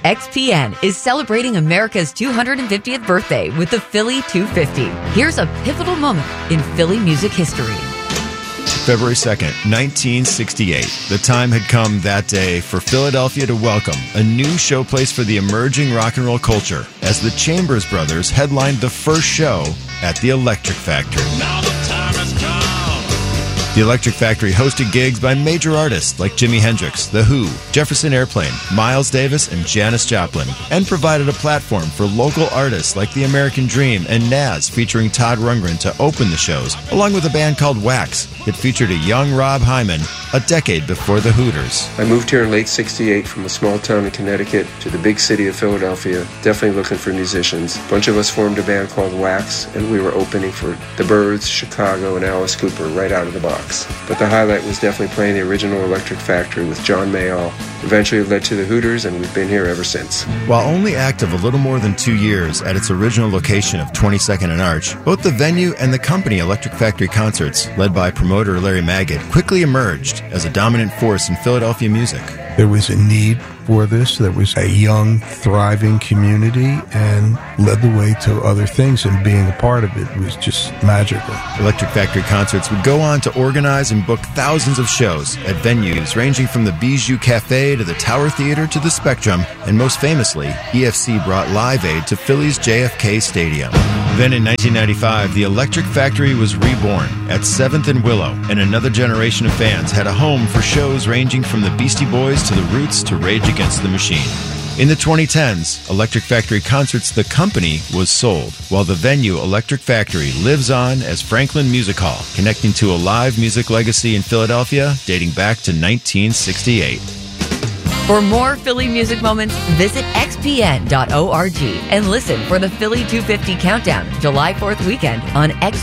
XPN is celebrating America's 250th birthday with the Philly 250. Here's a pivotal moment in Philly music history. February 2nd, 1968. The time had come that day for Philadelphia to welcome a new showplace for the emerging rock and roll culture as the Chambers Brothers headlined the first show at the Electric Factory. Now the time has come. The Electric Factory hosted gigs by major artists like Jimi Hendrix, The Who, Jefferson Airplane, Miles Davis, and Janis Joplin, and provided a platform for local artists like The American Dream and Nas, featuring Todd Rundgren to open the shows, along with a band called Wax that featured a young Rob Hyman a decade before the Hooters. I moved here in late 68 from a small town in Connecticut to the big city of Philadelphia, definitely looking for musicians. A bunch of us formed a band called Wax, and we were opening for The Byrds, Chicago, and Alice Cooper right out of the box. But the highlight was definitely playing the original Electric Factory with John Mayall. Eventually it led to the Hooters, and we've been here ever since. While only active a little more than 2 years at its original location of 22nd and Arch, both the venue and the company Electric Factory Concerts, led by promoter Larry Magid, quickly emerged as a dominant force in Philadelphia music. There was a need for this. There was a young, thriving community, and led the way to other things, and being a part of it was just magical. Electric Factory Concerts would go on to organize and book thousands of shows at venues ranging from the Bijou Cafe to the Tower Theater to the Spectrum, and most famously, EFC brought Live Aid to Philly's JFK Stadium. Then in 1995, the Electric Factory was reborn at 7th and Willow, and another generation of fans had a home for shows ranging from the Beastie Boys to the Roots to Rage Against the Machine. In the 2010s, Electric Factory Concerts, the company, was sold, while the venue Electric Factory lives on as Franklin Music Hall, connecting to a live music legacy in Philadelphia dating back to 1968. For more Philly music moments, visit xpn.org and listen for the Philly 250 Countdown, July 4th weekend on